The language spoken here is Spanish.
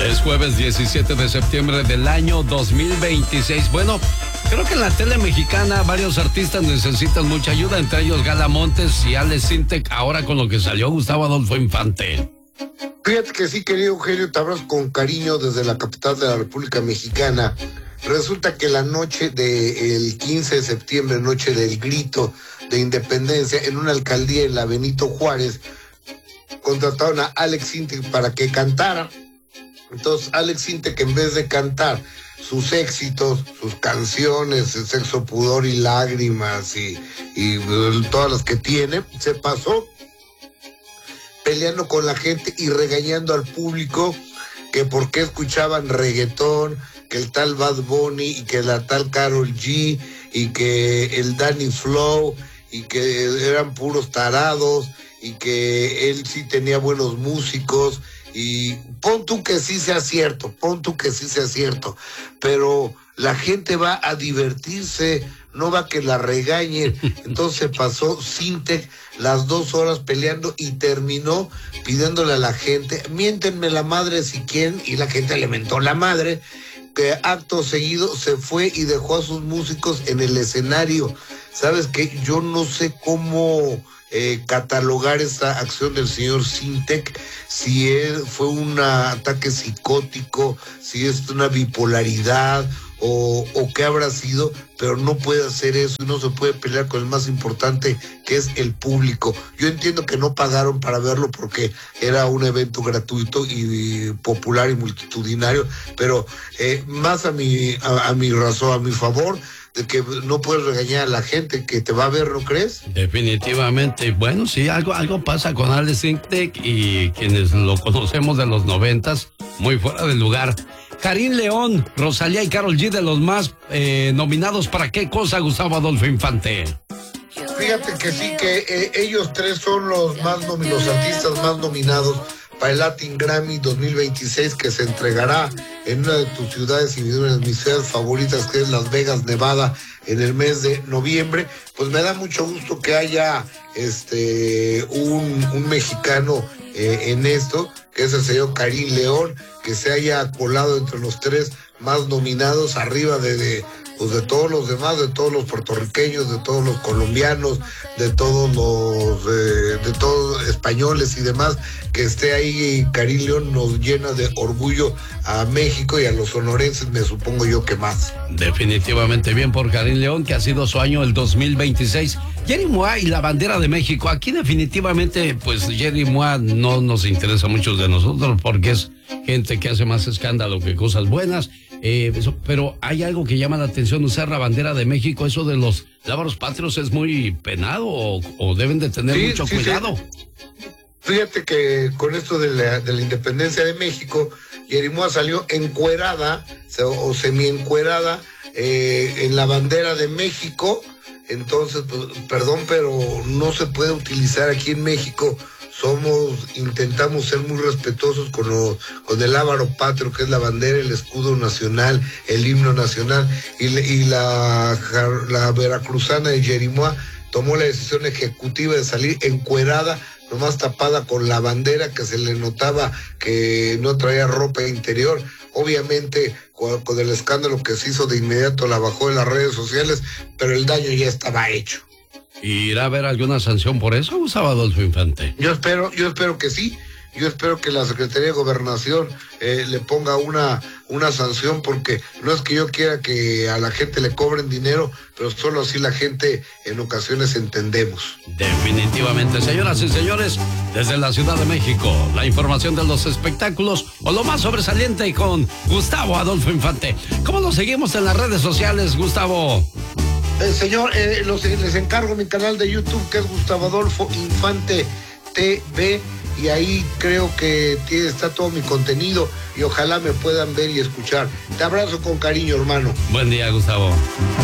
Es jueves 17 de septiembre del año 2026. Bueno, creo que en la tele mexicana varios artistas necesitan mucha ayuda, entre ellos Gala Montes y Alex Sintek, ahora con lo que salió Gustavo Adolfo Infante. Fíjate que sí, querido Eugenio, te abrazo con cariño desde la capital de la República Mexicana. Resulta que la noche del 15 de septiembre, noche del grito de independencia, en una alcaldía en la Benito Juárez, contrataron a Alex Sintek para que cantara. Entonces Alex Sintek, en vez de cantar sus éxitos, sus canciones, Sexo, Pudor y Lágrimas y todas las que tiene, se pasó peleando con la gente y regañando al público que por qué escuchaban reggaetón, que el tal Bad Bunny y que la tal Karol G y que el Danny Flow y que eran puros tarados y que él sí tenía buenos músicos. Y pon tú que sí sea cierto, pero la gente va a divertirse, no va a que la regañen. Entonces pasó Sintek las 2 horas peleando y terminó pidiéndole a la gente, miéntenme la madre si quieren, y la gente le mentó la madre, que acto seguido se fue y dejó a sus músicos en el escenario. ¿Sabes qué? Yo no sé cómo catalogar esta acción del señor Sintek, si fue un ataque psicótico, si es una bipolaridad o qué habrá sido, pero no puede hacer eso y no se puede pelear con el más importante, que es el público. Yo entiendo que no pagaron para verlo porque era un evento gratuito y popular y multitudinario, pero más a mi razón, a mi favor, de que no puedes regañar a la gente que te va a ver, ¿no crees? Definitivamente. Bueno, sí, algo pasa con Alex Sintek y quienes lo conocemos de los 90s, muy fuera del lugar. Karim León, Rosalía y Karol G, de los más nominados para qué cosa, Gustavo Adolfo Infante. Fíjate que sí, que ellos tres son los artistas más nominados para el Latin Grammy 2026, que se entregará en una de tus ciudades y una de mis ciudades favoritas, que es Las Vegas, Nevada, en el mes de noviembre. Pues me da mucho gusto que haya un mexicano en esto, que es el señor Karim León, que se haya colado entre los 3 más nominados, arriba de todos los demás, de todos los puertorriqueños, de todos los colombianos, de todos los españoles y demás. Que esté ahí Karim León nos llena de orgullo a México y a los sonorenses, me supongo yo que más. Definitivamente bien por Karim León, que ha sido su año el 2026. Jerry Mois y la bandera de México. Aquí definitivamente, pues Jerry Mois no nos interesa a muchos de nosotros porque es gente que hace más escándalo que cosas buenas. Pero hay algo que llama la atención, usar la bandera de México. Eso de los lábaros patrios es muy penado o deben de tener mucho cuidado. Sí. Fíjate que con esto de la independencia de México, Jerry Mois salió encuerada o semi-encuerada en la bandera de México. Entonces, pues, perdón, pero no se puede utilizar aquí en México. Intentamos ser muy respetuosos con el lábaro patrio, que es la bandera, el escudo nacional, el himno nacional, y la veracruzana de Jerry Mois tomó la decisión ejecutiva de salir encuerada, nomás tapada con la bandera, que se le notaba que no traía ropa interior. Obviamente, con el escándalo que se hizo, de inmediato la bajó de las redes sociales, pero el daño ya estaba hecho. ¿Irá a haber alguna sanción por eso, Gustavo Adolfo Infante? Yo espero que sí. Yo espero que la Secretaría de Gobernación le ponga una sanción, porque no es que yo quiera que a la gente le cobren dinero, pero solo así la gente en ocasiones entendemos. Definitivamente. Señoras y señores, desde la Ciudad de México, la información de los espectáculos o lo más sobresaliente con Gustavo Adolfo Infante. ¿Cómo lo seguimos en las redes sociales, Gustavo? Señor, les encargo mi canal de YouTube, que es Gustavo Adolfo Infante TV, y ahí creo que está todo mi contenido y ojalá me puedan ver y escuchar. Te abrazo con cariño, hermano. Buen día, Gustavo.